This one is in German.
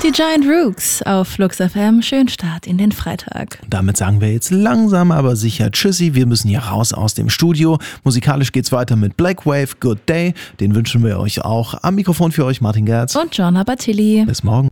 Die Giant Rooks auf Flux FM. Schönen Start in den Freitag. Und damit sagen wir jetzt langsam, aber sicher Tschüssi. Wir müssen hier raus aus dem Studio. Musikalisch geht's weiter mit Black Wave, Good Day. Den wünschen wir euch auch. Am Mikrofon für euch Martin Gerz. Und John Abatilli. Bis morgen.